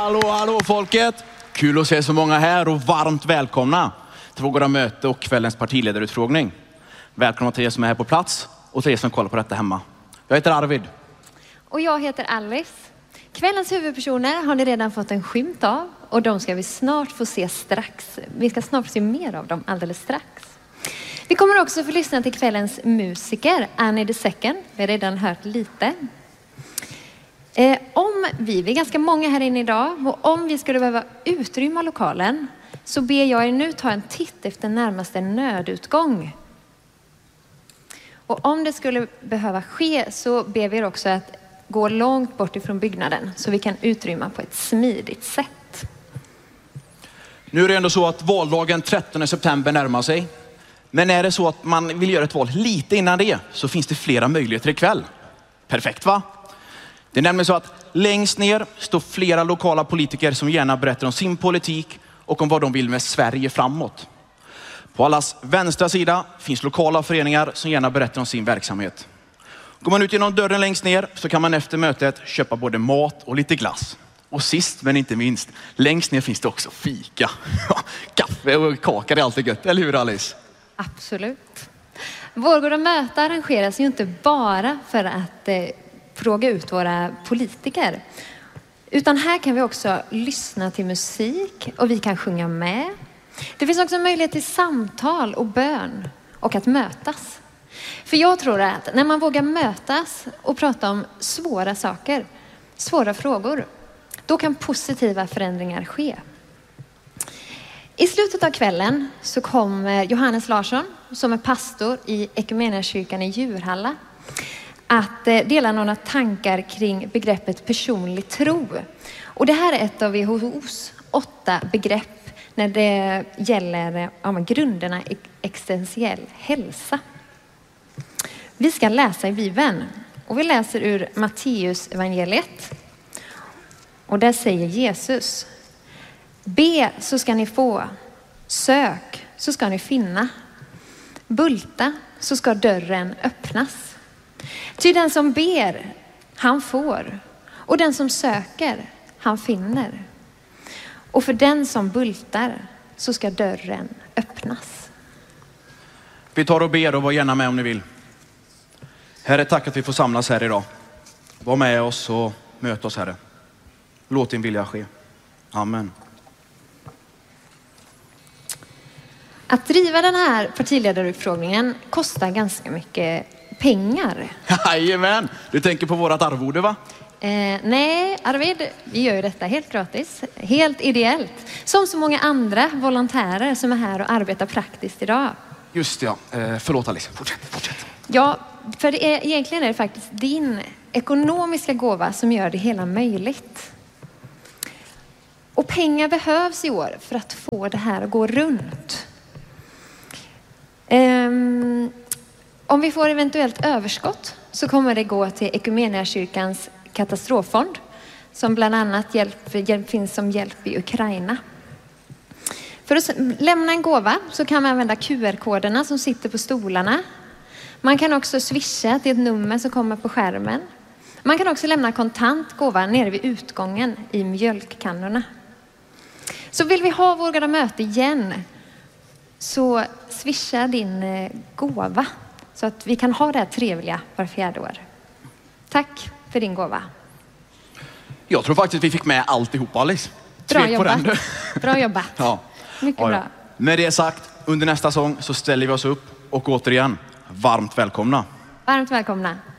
Hallå folket! Kul att se så många här och varmt välkomna till våra möte och kvällens partiledarutfrågning. Välkomna till er som är här på plats och till er som kollar på detta hemma. Jag heter Arvid. Och jag heter Alice. Kvällens huvudpersoner har ni redan fått en skymt av och de ska vi snart få se strax. Vi ska snart få se mer av dem alldeles strax. Vi kommer också få lyssna till kvällens musiker, Annie the Second. Vi har redan hört lite. Vi är ganska många här inne idag och om vi skulle behöva utrymma lokalen så ber jag er nu ta en titt efter närmaste nödutgång. Och om det skulle behöva ske så ber vi er också att gå långt bort ifrån byggnaden så vi kan utrymma på ett smidigt sätt. Nu är det ändå så att valdagen 13 september närmar sig. Men är det så att man vill göra ett val lite innan det så finns det flera möjligheter ikväll. Perfekt va? Det är nämligen så att längst ner står flera lokala politiker som gärna berättar om sin politik och om vad de vill med Sverige framåt. På allas vänstra sida finns lokala föreningar som gärna berättar om sin verksamhet. Går man ut genom dörren längst ner så kan man efter mötet köpa både mat och lite glass. Och sist men inte minst, längst ner finns det också fika. Kaffe och kakor är alltid gött, eller hur Alice? Absolut. Vårgårda möte arrangeras ju inte bara för att fråga ut våra politiker. Utan här kan vi också lyssna till musik och vi kan sjunga med. Det finns också möjlighet till samtal och bön och att mötas. För jag tror att när man vågar mötas och prata om svåra saker, svåra frågor, då kan positiva förändringar ske. I slutet av kvällen så kommer Johannes Larsson som är pastor i Equmeniakyrkan i Djurhalla att dela några tankar kring begreppet personlig tro. Och det här är ett av WHO:s 8 begrepp när det gäller grunderna i existentiell hälsa. Vi ska läsa i Bibeln och vi läser ur Matteus evangeliet. Och där säger Jesus: be så ska ni få, sök så ska ni finna, bulta så ska dörren öppnas. Ty den som ber, han får, och den som söker, han finner. Och för den som bultar så ska dörren öppnas. Vi tar och ber och var gärna med om ni vill. Herre, tack att vi får samlas här idag. Var med oss och möt oss, Herre. Låt din vilja ske. Amen. Att driva den här partiledarutfrågningen kostar ganska mycket pengar. Jajamän, du tänker på vårat arvode va? Nej, Arvid, vi gör ju detta helt gratis, helt ideellt. Som så många andra volontärer som är här och arbetar praktiskt idag. Just det, ja. Förlåt Alice, fortsätt. Ja, för egentligen är det faktiskt din ekonomiska gåva som gör det hela möjligt. Och pengar behövs i år för att få det här att gå runt. Om vi får eventuellt överskott så kommer det gå till Equmeniakyrkans katastroffond som bland annat finns som hjälp i Ukraina. För att lämna en gåva så kan man använda QR-koderna som sitter på stolarna. Man kan också swisha till ett nummer som kommer på skärmen. Man kan också lämna kontant gåva nere vid utgången i mjölkkannorna. Så vill vi ha våra möte igen så swisha din gåva så att vi kan ha det här trevliga var 4:e år. Tack för din gåva. Jag tror faktiskt vi fick med alltihop Alice. Bra jobbat. Bra jobbat. Ja. Mycket bra. Med det sagt, under nästa sång så ställer vi oss upp och återigen, varmt välkomna. Varmt välkomna.